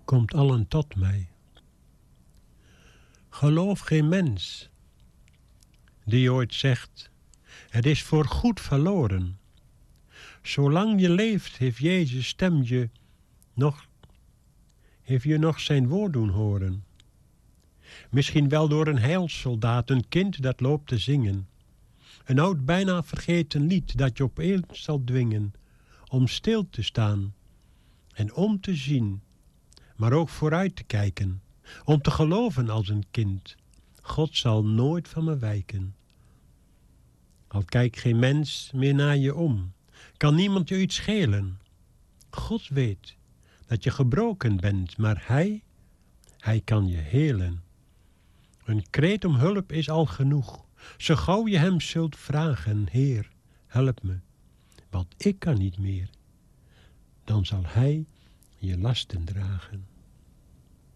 komt allen tot mij. Geloof geen mens die ooit zegt, het is voor goed verloren. Zolang je leeft heeft Jezus stem je nog zijn woord doen horen. Misschien wel door een heilsoldaat, een kind dat loopt te zingen. Een oud bijna vergeten lied dat je opeens zal dwingen om stil te staan en om te zien, maar ook vooruit te kijken, om te geloven als een kind. God zal nooit van me wijken. Al kijkt geen mens meer naar je om, kan niemand je iets schelen. God weet dat je gebroken bent, maar Hij kan je helen. Een kreet om hulp is al genoeg. Zo gauw je hem zult vragen, Heer, help me, want ik kan niet meer. Dan zal Hij je lasten dragen.